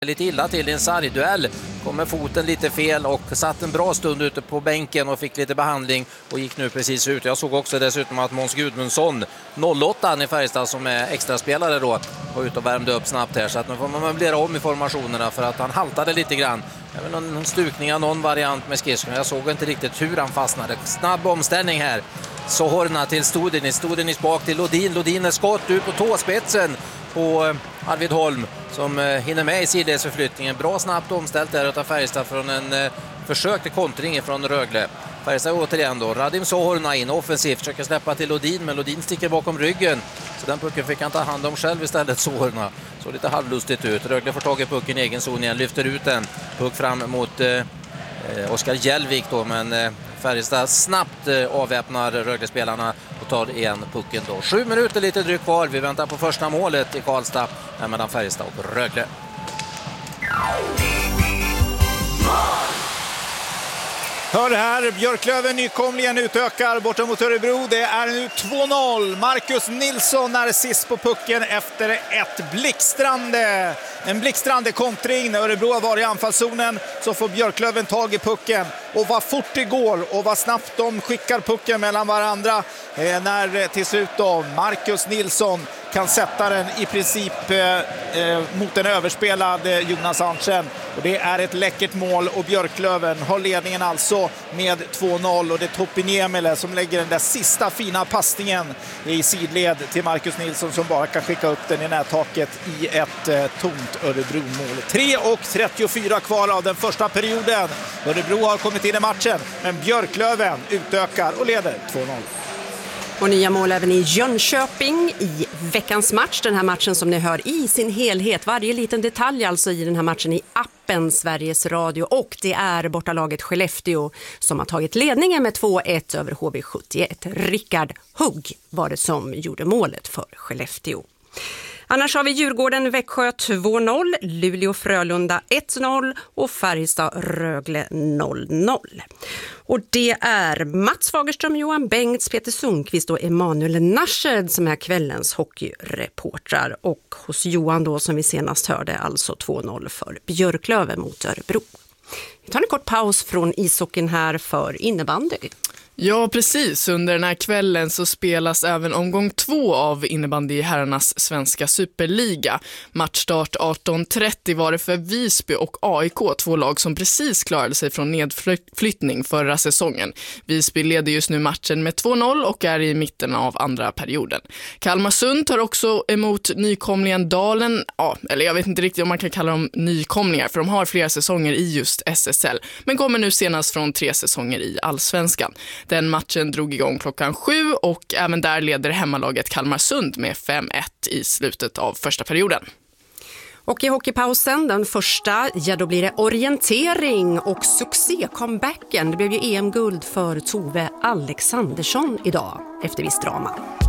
lite illa till i en sargduell. Kommer foten lite fel och satt en bra stund ute på bänken och fick lite behandling och gick nu precis ut. Jag såg också dessutom att Måns Gudmundsson, 08 i Färjestad som är extraspelare då, var ute och värmde upp snabbt här. Så att nu får man möblera om i formationerna för att han haltade lite grann. Någon stukning av någon variant med skridskon. Jag såg inte riktigt hur han fastnade. Snabb omställning här. Sohorna till Studinis bak till Lodin. Lodin är skott ut på tåspetsen på Arvid Holm som hinner med i sidledsförflyttningen. Bra snabbt omställt där utav Färjestad från en försök till kontring från Rögle. Färjestad återigen då. Radim Sohorna in offensivt. Försöker släppa till Lodin, men Lodin sticker bakom ryggen. Så den pucken fick han ta hand om själv istället, Sohorna. Så lite halvlustigt ut. Rögle får tag i pucken i egen zon igen. Lyfter ut den. Puck fram mot Oskar Hjälvik då, men Färjestad snabbt avväpnar Rögle-spelarna och tar igen pucken då. 7 minuter lite drygt kvar. Vi väntar på första målet i Karlstad mellan Färjestad och Rögle. Hör här, Björklöven nykomlingen utökar borta mot Örebro. Det är nu 2-0. Marcus Nilsson är sist på pucken efter en blixtrande kontring. När Örebro har varit i anfallszonen så får Björklöven tag i pucken. Och vad fort det går och vad snabbt de skickar pucken mellan varandra. När till slut då Marcus Nilsson kan sätta den i princip mot en överspelad Jonas Arntzen. Och det är ett läckert mål och Björklöven har ledningen alltså med 2-0. Och det är Topi Niemela som lägger den där sista fina passningen i sidled till Marcus Nilsson som bara kan skicka upp den i nättaket i ett tomt Örebro-mål. 3:34 kvar av den första perioden. Örebro har kommit in i matchen, men Björklöven utökar och leder 2-0. Och nya mål även i Jönköping i veckans match. Den här matchen som ni hör i sin helhet. Varje liten detalj alltså i den här matchen i appen Sveriges Radio. Och det är bortalaget Skellefteå som har tagit ledningen med 2-1 över HV71. Rickard Hugg var det som gjorde målet för Skellefteå. Annars har vi Djurgården Växjö 2-0, Luleå Frölunda 1-0 och Färjestad Rögle 0-0. Och det är Mats Fagerström, Johan Bengts, Peter Sundqvist och Emanuel Nasched som är kvällens hockeyreportrar. Och hos Johan då som vi senast hörde alltså 2-0 för Björklöven mot Örebro. Vi tar en kort paus från ishockeyn här för innebandy. Ja, precis. Under den här kvällen så spelas även omgång 2 av innebandy i herrarnas svenska superliga. Matchstart 18:30 var det för Visby och AIK, 2 lag som precis klarade sig från nedflyttning förra säsongen. Visby leder just nu matchen med 2-0 och är i mitten av andra perioden. Kalmarsund tar också emot nykomlingen Dalen. Ja, eller jag vet inte riktigt om man kan kalla dem nykomlingar, för de har flera säsonger i just SSL, men kommer nu senast från 3 säsonger i Allsvenskan. Den matchen drog igång klockan 7 och även där leder hemmalaget Kalmarsund med 5-1 i slutet av första perioden. Och i hockeypausen, den första, ja då blir det orientering och succé-comebacken. Det blev ju EM-guld för Tove Alexandersson idag efter viss drama.